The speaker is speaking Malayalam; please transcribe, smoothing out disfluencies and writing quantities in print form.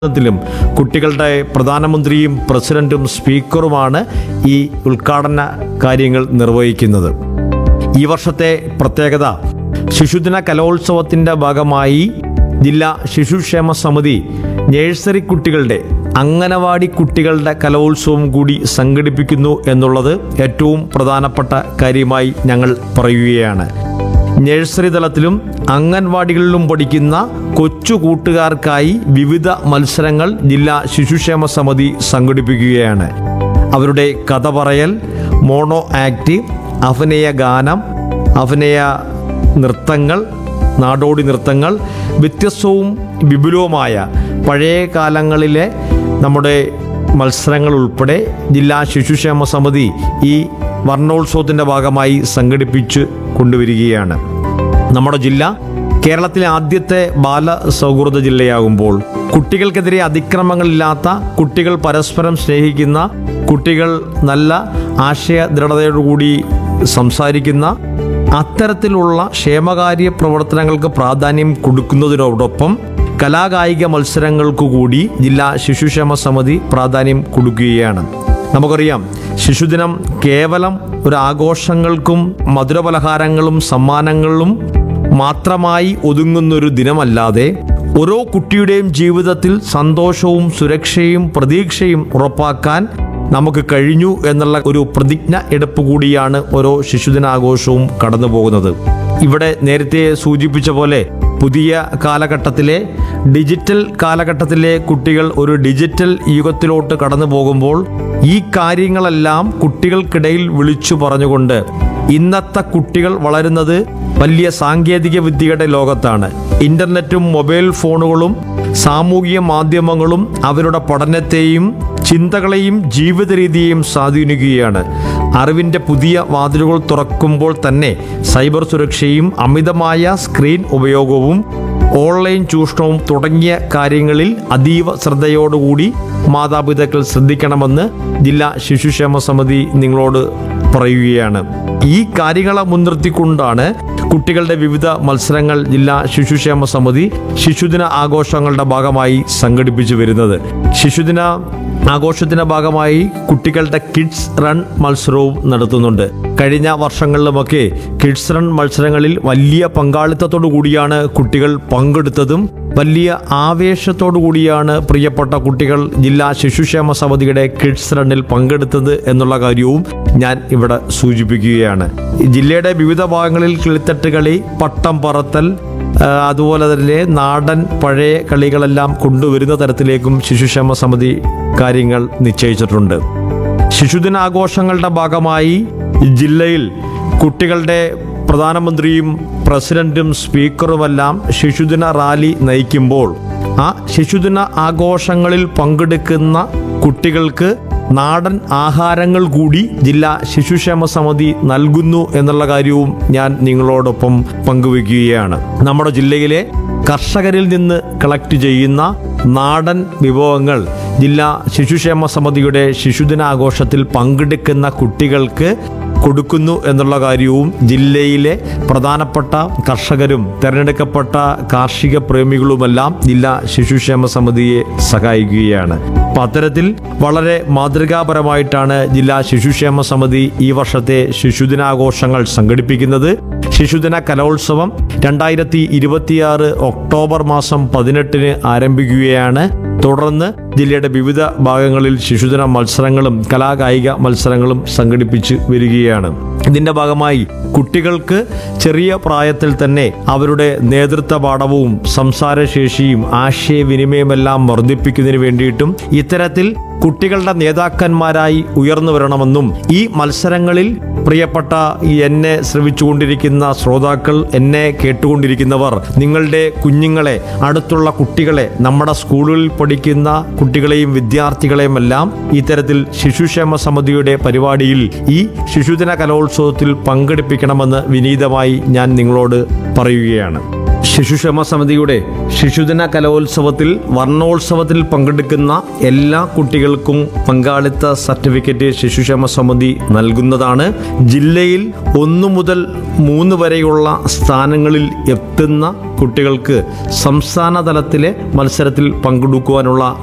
ത്തിലും കുട്ടികളുടെ പ്രധാനമന്ത്രിയും പ്രസിഡന്റും സ്പീക്കറുമാണ് ഈ ഉദ്ഘാടന കാര്യങ്ങൾ നിർവഹിക്കുന്നത്. ഈ വർഷത്തെ പ്രത്യേകത ശിശുദിന കലോത്സവത്തിൻ്റെ ഭാഗമായി ജില്ലാ ശിശുക്ഷേമ സമിതി നഴ്സറി കുട്ടികളുടെ അംഗനവാടി കുട്ടികളുടെ കലോത്സവം കൂടി സംഘടിപ്പിക്കുന്നു എന്നുള്ളത് ഏറ്റവും പ്രധാനപ്പെട്ട കാര്യമായി ഞങ്ങൾ പറയുകയാണ്. നഴ്സറി തലത്തിലും അംഗൻവാടികളിലും പഠിക്കുന്ന കൊച്ചു കൂട്ടുകാർക്കായി വിവിധ മത്സരങ്ങൾ ജില്ലാ ശിശുക്ഷേമ സമിതി സംഘടിപ്പിക്കുകയാണ്. അവരുടെ കഥ പറയൽ, മോണോ ആക്ട്, അഭിനയ ഗാനം, അഭിനയ നൃത്തങ്ങൾ, നാടോടി നൃത്തങ്ങൾ, വ്യത്യസ്തവും വിപുലവുമായ പഴയ കാലങ്ങളിലെ നമ്മുടെ മത്സരങ്ങൾ ഉൾപ്പെടെ ജില്ലാ ശിശുക്ഷേമ സമിതി ഈ വർണ്ണോത്സവത്തിൻ്റെ ഭാഗമായി സംഘടിപ്പിച്ച് കൊണ്ടുവരികയാണ്. നമ്മുടെ ജില്ല കേരളത്തിലെ ആദ്യത്തെ ബാലസൗഹൃദ ജില്ലയാകുമ്പോൾ കുട്ടികൾക്കെതിരെ അതിക്രമങ്ങളില്ലാത്ത, കുട്ടികൾ പരസ്പരം സ്നേഹിക്കുന്ന, കുട്ടികൾ നല്ല ആശയ ദൃഢതയോടുകൂടി സംസാരിക്കുന്ന അത്തരത്തിലുള്ള ക്ഷേമകാര്യ പ്രവർത്തനങ്ങൾക്ക് പ്രാധാന്യം കൊടുക്കുന്നതിനോടൊപ്പം കലാകായിക മത്സരങ്ങൾക്കു കൂടി ജില്ലാ ശിശുക്ഷേമ സമിതി പ്രാധാന്യം കൊടുക്കുകയാണ്. നമുക്കറിയാം, ശിശുദിനം കേവലം ഒരു ആഘോഷങ്ങൾക്കും മധുരപലഹാരങ്ങളും സമ്മാനങ്ങളും മാത്രമായി ഒതുങ്ങുന്നൊരു ദിനമല്ലാതെ ഓരോ കുട്ടിയുടെയും ജീവിതത്തിൽ സന്തോഷവും സുരക്ഷയും പ്രതീക്ഷയും ഉറപ്പാക്കാൻ നമുക്ക് കഴിഞ്ഞു എന്നുള്ള ഒരു പ്രതിജ്ഞ എടുപ്പ് കൂടിയാണ് ഓരോ ശിശുദിനാഘോഷവും കടന്നു പോകുന്നത്. ഇവിടെ നേരത്തെ സൂചിപ്പിച്ച പോലെ പുതിയ കാലഘട്ടത്തിലെ ഡിജിറ്റൽ കാലഘട്ടത്തിലെ കുട്ടികൾ ഒരു ഡിജിറ്റൽ യുഗത്തിലോട്ട് കടന്നു പോകുമ്പോൾ ഈ കാര്യങ്ങളെല്ലാം കുട്ടികൾക്കിടയിൽ വിളിച്ചു പറഞ്ഞുകൊണ്ട് ഇന്നത്തെ കുട്ടികൾ വളരുന്നത് വലിയ സാങ്കേതിക വിദ്യയുടെ ലോകത്താണ്. ഇന്റർനെറ്റും മൊബൈൽ ഫോണുകളും സാമൂഹിക മാധ്യമങ്ങളും അവരുടെ പഠനത്തെയും ചിന്തകളെയും ജീവിത രീതിയെയും സ്വാധീനിക്കുകയാണ്. അറിവിൻ്റെ പുതിയ വാതിലുകൾ തുറക്കുമ്പോൾ തന്നെ സൈബർ സുരക്ഷയും അമിതമായ സ്ക്രീൻ ഉപയോഗവും ഓൺലൈൻ ചൂഷണവും തുടങ്ങിയ കാര്യങ്ങളിൽ അതീവ ശ്രദ്ധയോടുകൂടി മാതാപിതാക്കൾ ശ്രദ്ധിക്കണമെന്ന് ജില്ലാ ശിശുക്ഷേമ സമിതി നിങ്ങളോട് പറയുകയാണ്. ഈ കാര്യങ്ങളെ മുൻനിർത്തിക്കൊണ്ടാണ് കുട്ടികളുടെ വിവിധ മത്സരങ്ങൾ ജില്ലാ ശിശുക്ഷേമ സമിതി ശിശുദിന ആഘോഷങ്ങളുടെ ഭാഗമായി സംഘടിപ്പിച്ചു വരുന്നത്. ശിശുദിന ആഘോഷത്തിന്റെ ഭാഗമായി കുട്ടികളുടെ കിഡ്സ് റൺ മത്സരവും നടത്തുന്നുണ്ട്. കഴിഞ്ഞ വർഷങ്ങളിലുമൊക്കെ കിഡ്സ് റൺ മത്സരങ്ങളിൽ വലിയ പങ്കാളിത്തത്തോടു കൂടിയാണ് കുട്ടികൾ പങ്കെടുത്തതും വലിയ ആവേശത്തോടു കൂടിയാണ് പ്രിയപ്പെട്ട കുട്ടികൾ ജില്ലാ ശിശുക്ഷേമ സമിതിയുടെ കിഡ്സ് റണ്ണിൽ പങ്കെടുത്തത് എന്നുള്ള കാര്യവും ഞാൻ ഇവിടെ സൂചിപ്പിക്കുകയാണ്. ജില്ലയുടെ വിവിധ ഭാഗങ്ങളിൽ കിളിത്തട്ട് കളി, പട്ടം പറത്തൽ, അതുപോലെ തന്നെ നാടൻ പഴയ കളികളെല്ലാം കൊണ്ടുവരുന്ന തരത്തിലേക്കും ശിശുക്ഷേമ സമിതി കാര്യങ്ങൾ നിശ്ചയിച്ചിട്ടുണ്ട്. ശിശുദിനാഘോഷങ്ങളുടെ ഭാഗമായി ജില്ലയിൽ കുട്ടികളുടെ പ്രധാനമന്ത്രിയും പ്രസിഡന്റും സ്പീക്കറുമെല്ലാം ശിശുദിന റാലി നയിക്കുമ്പോൾ ആ ശിശുദിന ആഘോഷങ്ങളിൽ പങ്കെടുക്കുന്ന കുട്ടികൾക്ക് നാടൻ ആഹാരങ്ങൾ കൂടി ജില്ലാ ശിശുക്ഷേമ സമിതി നൽകുന്നു എന്നുള്ള കാര്യവും ഞാൻ നിങ്ങളോടൊപ്പം പങ്കുവയ്ക്കുകയാണ്. നമ്മുടെ ജില്ലയിലെ കർഷകരിൽ നിന്ന് കളക്ട് ചെയ്യുന്ന നാടൻ വിഭവങ്ങൾ ജില്ലാ ശിശുക്ഷേമ സമിതിയുടെ ശിശുദിനാഘോഷത്തിൽ പങ്കെടുക്കുന്ന കുട്ടികൾക്ക് കൊടുക്കുന്നു എന്നുള്ള കാര്യവും ജില്ലയിലെ പ്രധാനപ്പെട്ട കർഷകരും തിരഞ്ഞെടുക്കപ്പെട്ട കാർഷിക പ്രേമികളുമെല്ലാം ജില്ലാ ശിശുക്ഷേമ സമിതിയെ സഹായിക്കുകയാണ്. അപ്പം അത്തരത്തിൽ വളരെ മാതൃകാപരമായിട്ടാണ് ജില്ലാ ശിശുക്ഷേമ സമിതി ഈ വർഷത്തെ ശിശുദിനാഘോഷങ്ങൾ സംഘടിപ്പിക്കുന്നത്. ശിശുദിന കലോത്സവം 2026 ഒക്ടോബർ മാസം 18 ആരംഭിക്കുകയാണ്. തുടർന്ന് ജില്ലയുടെ വിവിധ ഭാഗങ്ങളിൽ ശിശുദിന മത്സരങ്ങളും കലാകായിക മത്സരങ്ങളും സംഘടിപ്പിച്ച് വരികയാണ്. ഇതിൻ്റെ ഭാഗമായി കുട്ടികൾക്ക് ചെറിയ പ്രായത്തിൽ തന്നെ അവരുടെ നേതൃത്വ പാഠവും സംസാരശേഷിയും ആശയവിനിമയമെല്ലാം വർദ്ധിപ്പിക്കുന്നതിന് വേണ്ടിയിട്ടും ഇത്തരത്തിൽ കുട്ടികളുടെ നേതാക്കന്മാരായി ഉയർന്നു വരണമെന്നും ഈ മത്സരങ്ങളിൽ പ്രിയപ്പെട്ട എന്നെ ശ്രവിച്ചുകൊണ്ടിരിക്കുന്ന ശ്രോതാക്കൾ, എന്നെ കേട്ടുകൊണ്ടിരിക്കുന്നവർ, നിങ്ങളുടെ കുഞ്ഞുങ്ങളെ, അടുത്തുള്ള കുട്ടികളെ, നമ്മുടെ സ്കൂളുകളിൽ പഠിക്കുന്ന കുട്ടികളെയും വിദ്യാർത്ഥികളെയും എല്ലാം ഇത്തരത്തിൽ ശിശുക്ഷേമ സമിതിയുടെ പരിപാടിയിൽ ഈ ശിശുദിന കലോത്സവത്തിൽ പങ്കെടുപ്പിക്കണമെന്ന് വിനീതമായി ഞാൻ നിങ്ങളോട് പറയുകയാണ്. ശിശുക്ഷേമ സമിതിയുടെ ശിശുദിന കലോത്സവത്തിൽ വർണ്ണോത്സവത്തിൽ പങ്കെടുക്കുന്ന എല്ലാ കുട്ടികൾക്കും പങ്കാളിത്ത സർട്ടിഫിക്കറ്റ് ശിശുക്ഷേമ സമിതി നൽകുന്നതാണ്. ജില്ലയിൽ 1 മുതൽ 3 വരെയുള്ള സ്ഥാനങ്ങളിൽ എത്തുന്ന കുട്ടികൾക്ക് സംസ്ഥാന തലത്തിലെ മത്സരത്തിൽ പങ്കെടുക്കുവാനുള്ള